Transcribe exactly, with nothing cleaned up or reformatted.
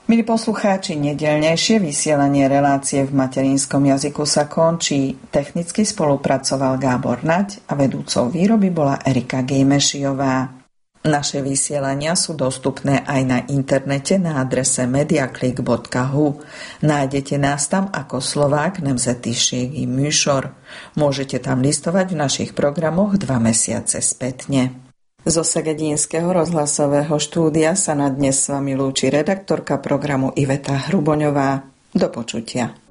Milí poslucháči, nedeľnejšie vysielanie relácie v materinskom jazyku sa končí. Technicky spolupracoval Gábor Naď a vedúcou výroby bola Erika Gejmešiová. Naše vysielania sú dostupné aj na internete na adrese mediaclick bodka hu. Nájdete nás tam ako Slovák nemzetiségi műsor. Môžete tam listovať v našich programoch dva mesiace spätne. Zo Segedínskeho rozhlasového štúdia sa na dnes s vami lúči redaktorka programu Iveta Hruboňová. Do počutia.